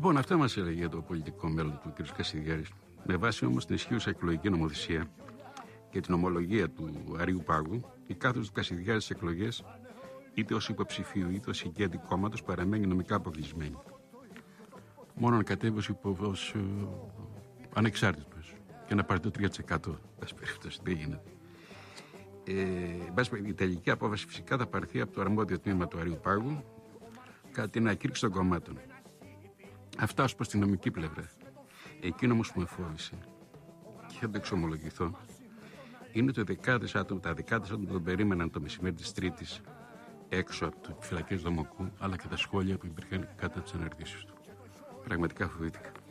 Λοιπόν, αυτά μας έλεγε για το πολιτικό μέλλον του κ. Κασιδιάρης. Με βάση όμως την ισχύουσα εκλογική νομοθεσία και την ομολογία του Αρείου Πάγου, η κάθοδος του Κασιδιάρη στις εκλογές, είτε ως υποψηφίου είτε ως ηγέτη κόμματος, παραμένει νομικά αποκλεισμένη. Μόνο αν κατέβει ως ανεξάρτητος και να πάρει το 3%. Πάση περίπτωση, δεν γίνεται. Η τελική απόφαση φυσικά θα πάρθει από το αρμόδιο τμήμα του Αρείου Πάγου κατά την ακήρυξη των κομμάτων. Αυτά ως προς την νομική πλευρά. Εκείνο όμως που με φόβησε και θα το εξομολογηθώ είναι ότι τα δεκάδες άτομα τον περίμεναν το μεσημέρι της Τρίτης έξω από τις φυλακές Δομοκού, αλλά και τα σχόλια που υπήρχαν κατά τις αναρτήσεις του. Πραγματικά φοβήθηκα.